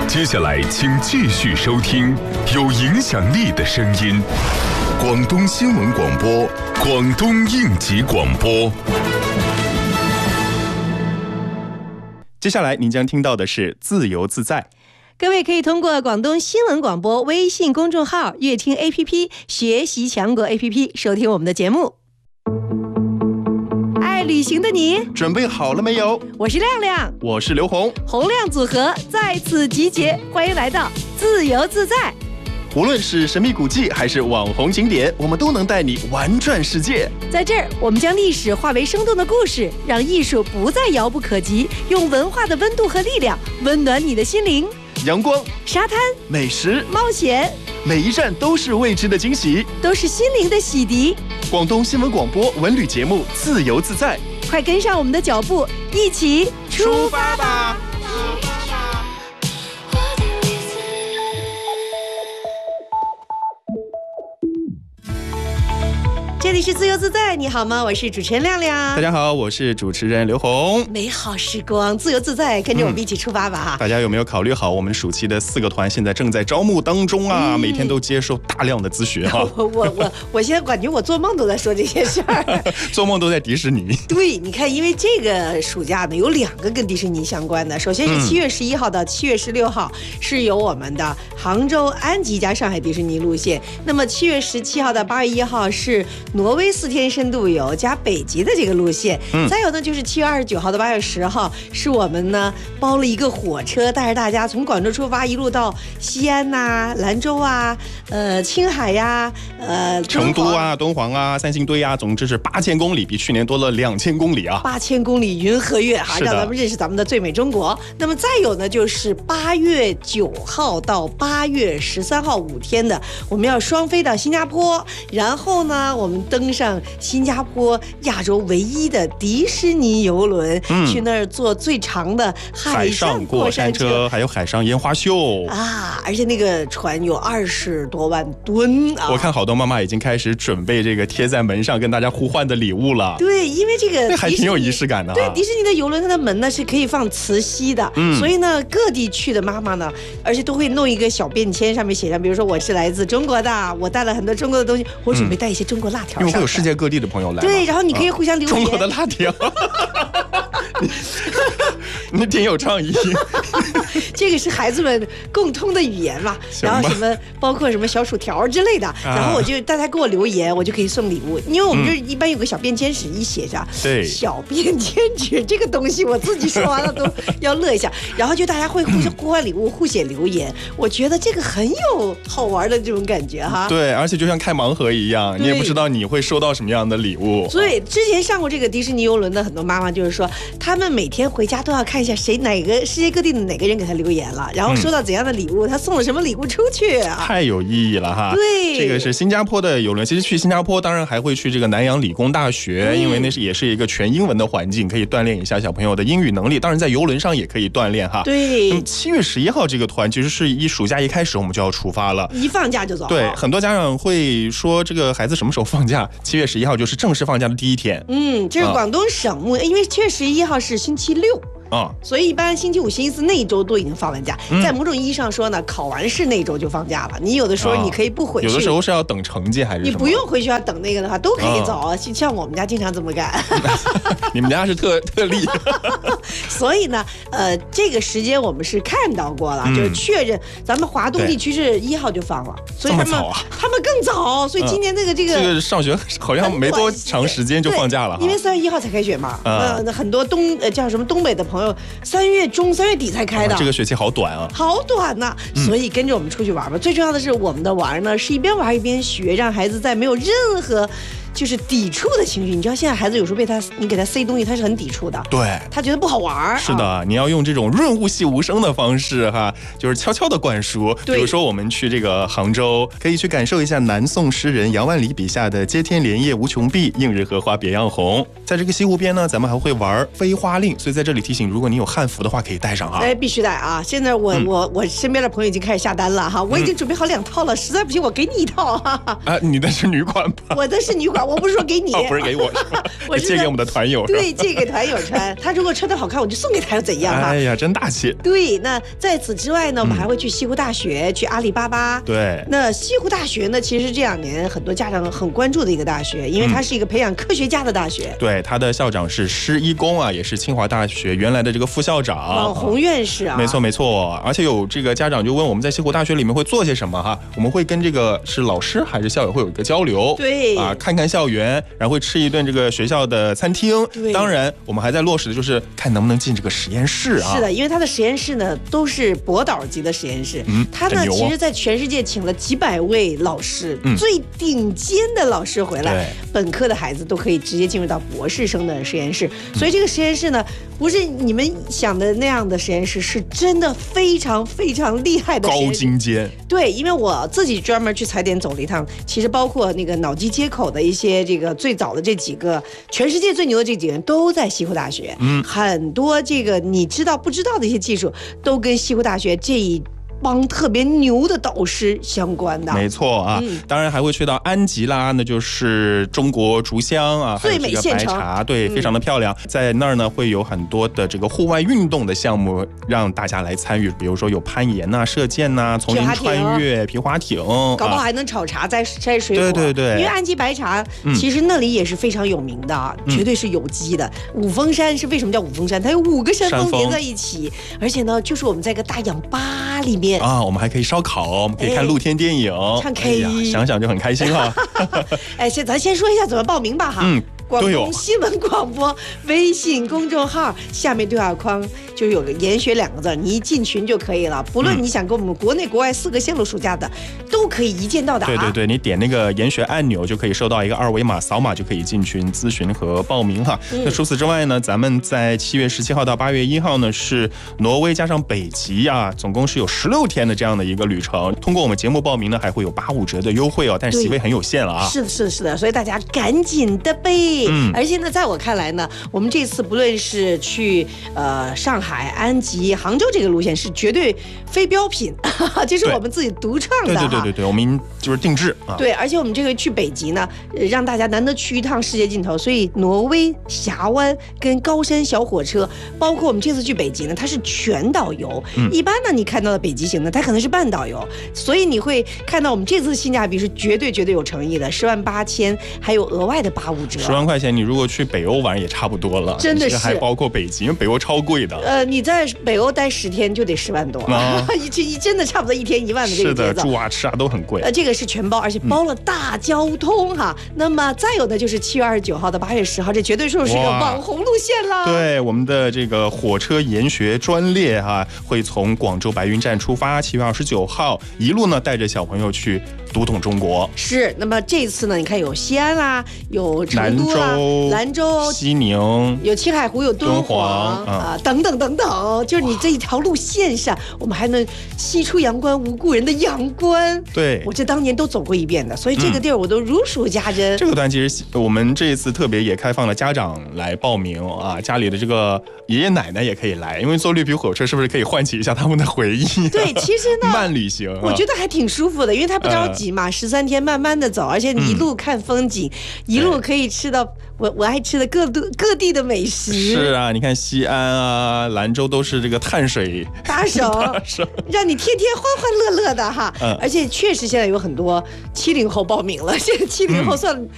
接下来，请继续收听有影响力的声音——广东新闻广播、广东应急广播。 接下来您将听到的是自由自在。 各位可以通过广东新闻广播微信公众号、乐听 APP、学习强国 APP 收听我们的节目。爱旅行的你准备好了没有？ 我是亮亮， 我是刘红， 洪亮组合在此集结，欢迎来到自由自在。 无论是神秘古迹还是网红景点，我们都能带你玩转世界。 在这儿，我们将历史化为生动的故事，让艺术不再遥不可及，用文化的温度和力量温暖你的心灵。 阳光、 沙滩、 美食、 冒险， 每一站都是未知的惊喜， 都是心灵的洗涤。 广东新闻广播文旅节目《自由自在》， 快跟上我们的脚步，一起出发吧！这里是自由自在，你好吗？我是主持人亮亮。 大家好，我是主持人刘红。 美好时光，自由自在，跟着我们一起出发吧！ 大家有没有考虑好，我们暑期的4个团现在正在招募当中啊？每天都接受大量的咨询哈。 我现在感觉我做梦都在说这些事儿， 做梦都在迪士尼。 对，你看，因为这个暑假呢，有2个跟迪士尼相关的。首先是7月11号到7月16号，是有我们的杭州安吉加上海迪士尼路线。那么7月17号到8月1号是挪威4天深度游加北极的这个路线。再有呢，就是7月29号到8月10号，是我们呢包了一个火车，带着大家从广州出发，一路到西安呐、兰州啊、青海呀、 成都啊、敦煌啊、三星堆啊，总之是8000公里，比去年多了2000公里啊 ！8000公里云和月哈，让咱们认识咱们的最美中国。那么再有呢，就是8月9号到8月13号5天的，我们要双飞到新加坡，然后呢，我们登上新加坡亚洲唯一的迪士尼邮轮，去那儿坐最长的海上过山车， 还有海上烟花秀啊！而且那个船有20多万吨啊！ 我看好多妈妈已经开始准备这个贴在门上跟大家互换的礼物了。 对，因为这个还挺有仪式感的。 对，迪士尼的邮轮它的门呢是可以放磁吸的，所以呢各地去的妈妈呢，而且都会弄一个小便签，上面写上，比如说我是来自中国的，我带了很多中国的东西，我准备带一些中国辣条。 因为会有世界各地的朋友来。 对，然后你可以互相留言。 中国的辣条。你挺有创意。 这个是孩子们共通的语言嘛，然后什么包括什么小薯条之类的，然后大家给我留言，我就可以送礼物。因为我们这一般有个小便签纸，一写上对小便签纸这个东西，我自己说完了都要乐一下。然后就大家会互相互换礼物，互写留言，我觉得这个很有好玩的这种感觉哈。 对，而且就像开盲盒一样，你也不知道你会收到什么样的礼物。 所以之前上过这个迪士尼邮轮的很多妈妈就是说，他们每天回家都要看一下哪个世界各地的哪个人给他留言了，然后收到怎样的礼物，他送了什么礼物出去啊？ 太有意义了哈！ 对， 这个是新加坡的邮轮。其实去新加坡当然还会去这个南洋理工大学，因为那也是一个全英文的环境，可以锻炼一下小朋友的英语能力。当然在邮轮上也可以锻炼哈。 对。 那么7月11号这个团其实是暑假一开始我们就要出发了， 一放假就走。 对，很多家长会说这个孩子什么时候放假？7月11号就是正式放假的第一天。 这是广东省目，因为7月11号是星期六。所以一般星期5、星期4那一周都已经放完假，在某种意义上说呢，考完试那一周就放假了。你有的时候你可以不回去， 有的时候是要等成绩还是什么？ 你不用回去要等那个的话，都可以走。像我们家经常这么干。 你们家是特例。 所以呢，这个时间我们是看到过了，就是确认咱们华东地区是1号就放了，所以他们更早。所以今年这个上学好像没多长时间就放假了， 因为3月1号才开学嘛。很多叫什么东北的朋友，3月中、3月底才开的。 这个学期好短啊， 好短呐！所以跟着我们出去玩吧。最重要的是，我们的玩呢是一边玩一边学，让孩子在没有任何就是抵触的情绪。你知道现在孩子有时候你给他塞东西，他是很抵触的， 对， 他觉得不好玩。 是的，你要用这种润物细无声的方式哈，就是悄悄的灌输。比如说我们去这个杭州，可以去感受一下南宋诗人杨万里笔下的接天莲叶无穷碧，映日荷花别样红。在这个西湖边呢，咱们还会玩飞花令，所以在这里提醒，如果你有汉服的话，可以带上啊。 必须带啊！现在我身边的朋友已经开始下单了哈，我已经准备好2套了，实在不行我给你1套哈。 你的是女款吧？ 我的是女款。 穿，我不是说给你， 不是给我，是吧？ 我是借给我们的团友， 对，借给团友穿。他如果穿得好看，我就送给他，又怎样哈？ 哎呀，真大气。 对，那在此之外呢，我们还会去西湖大学，去阿里巴巴。 对， 那西湖大学呢，其实这2年很多家长很关注的一个大学，因为它是一个培养科学家的大学。 对，他的校长是施一公啊，也是清华大学原来的这个副校长网红院士啊。 没错没错，而且有这个家长就问我们在西湖大学里面会做些什么哈？我们会跟这个是老师还是校友会有一个交流， 对啊，看看校园，然后会吃一顿这个学校的餐厅。当然，我们还在落实的就是看能不能进这个实验室啊。 是的，因为他的实验室呢都是博导级的实验室，他呢其实在全世界请了几百位老师，最顶尖的老师回来，本科的孩子都可以直接进入到博士生的实验室。所以这个实验室呢，不是你们想的那样的实验室，是真的非常非常厉害的实验室， 高精尖。 对，因为我自己专门去踩点走了一趟，其实包括那个脑机接口的一些这个最早的这几个，全世界最牛的这几个人都在西湖大学，很多这个你知道不知道的一些技术，都跟西湖大学这一帮特别牛的导师相关的。 没错啊，当然还会去到安吉拉，那就是中国竹乡啊， 最美县城， 白茶，对，非常的漂亮。在那儿呢，会有很多的这个户外运动的项目让大家来参与，比如说有攀岩呐、射箭呐、丛林穿越、皮划艇， 搞不好还能炒茶、摘水果。 对，因为安吉白茶其实那里也是非常有名的，绝对是有机的。五峰山是为什么叫五峰山？它有5个山峰连在一起，而且呢，就是我们在一个大氧吧里面。 啊，我们还可以烧烤，我们可以看露天电影， 唱 K， 想想就很开心哈。 哎，咱先说一下怎么报名吧哈。广东新闻广播微信公众号下面对话框就有个研学2个字，你一进群就可以了。不论你想跟我们国内国外4个线路暑假的，都可以一键到达。 对，你点那个研学按钮就可以收到一个2维码，扫码就可以进群咨询和报名哈。那除此之外呢，咱们在7月17号到8月1号呢是挪威加上北极啊，总共是有16天的这样的一个旅程。通过我们节目报名呢，还会有85折的优惠哦，但是席位很有限了啊。 是的，所以大家赶紧的呗。而且呢，在我看来呢，我们这次不论是去上海、安吉、杭州这个路线是绝对非标品，这是我们自己独创的。 对，我们就是定制啊。 对，而且我们这个去北极呢，让大家难得去一趟世界尽头，所以挪威峡湾跟高山小火车，包括我们这次去北极呢，它是全导游。一般呢，你看到的北极行呢，它可能是半导游，所以你会看到我们这次性价比是绝对有诚意的，108000，还有额外的85折。 10万块钱，你如果去北欧玩也差不多了， 真的是， 还包括北极，因为北欧超贵的。 你在北欧待10天就得10万多，真的差不多1天1万的这个节奏。 是的，住啊吃啊都很贵。 这个是全包，而且包了大交通哈。那么再有的就是7月29号到8月10号，这绝对是个网红路线了。 对，我们的这个火车研学专列哈，会从广州白云站出发，7月29号一路呢带着小朋友去读懂中国。 是，那么这次呢，你看有西安啦，有成都啦、兰州、 西宁， 有青海湖，有敦煌啊，等等，就是你这一条路线上，我们还能西出阳关无故人的阳关。 对， 我这当年都走过一遍的，所以这个地儿我都如数家珍。 这个段其实我们这一次特别也开放了家长来报名啊，家里的这个爷爷奶奶也可以来，因为坐绿皮火车是不是可以唤起一下他们的回忆？ 对，其实呢， 慢旅行， 我觉得还挺舒服的，因为它不着急嘛，13天慢慢的走，而且你一路看风景，一路可以吃到我爱吃的各地的美食。 是啊，你看西安啊、兰州都是这个碳水打手，让你天天欢欢乐乐的哈。而且确实现在有很多70后报名了，现在70后算